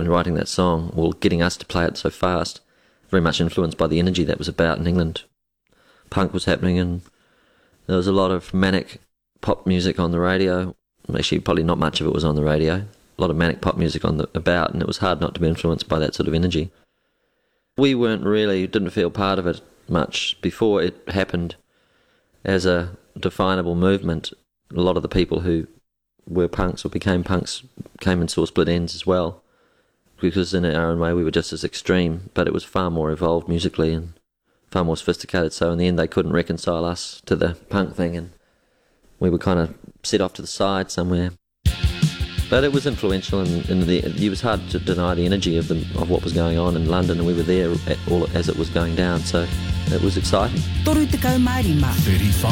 when writing that song, or getting us to play it so fast, very much influenced by the energy that was about in England. Punk was happening, and there was a lot of manic pop music on the radio. Actually, probably not much of it was on the radio. A lot of manic pop music about, and it was hard not to be influenced by that sort of energy. We didn't feel part of it much before it happened as a definable movement. A lot of the people who were punks or became punks came and saw Split Enz as well, because in our own way we were just as extreme, but it was far more evolved musically and far more sophisticated. So in the end they couldn't reconcile us to the punk thing, and we were kind of set off to the side somewhere. But it was influential, and it was hard to deny the energy of what was going on in London, and we were there all as it was going down, so it was exciting. 35